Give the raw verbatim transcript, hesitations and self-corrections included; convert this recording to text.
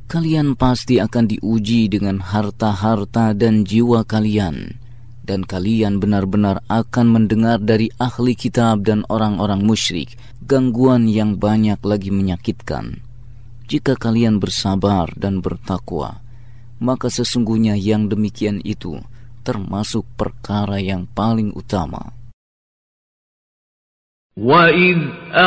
Kalian pasti akan diuji dengan harta-harta dan jiwa kalian, dan kalian benar-benar akan mendengar dari ahli kitab dan orang-orang musyrik gangguan yang banyak lagi menyakitkan. Jika kalian bersabar dan bertakwa, maka sesungguhnya yang demikian itu termasuk perkara yang paling utama. وَإِذْ